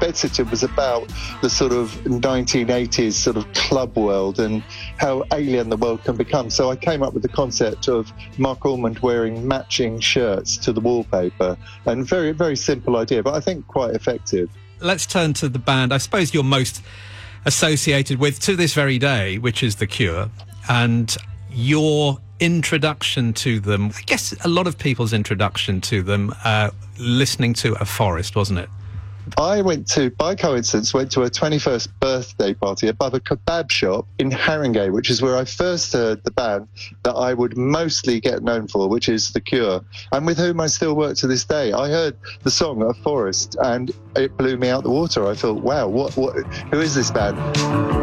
Bedsitter was about the sort of 1980s sort of club world and how alien the world can become. So I came up with the concept of Mark Ormond wearing matching shirts to the wallpaper, and very, very simple idea, but I think quite effective. Let's turn to the band I suppose you're most associated with to this very day, which is The Cure, and your introduction to them. I guess a lot of people's introduction to them, listening to A Forest, wasn't it? I by coincidence, went to a 21st birthday party above a kebab shop in Haringey, which is where I first heard the band that I would mostly get known for, which is The Cure, and with whom I still work to this day. I heard the song A Forest and it blew me out the water. I thought, wow, who is this band?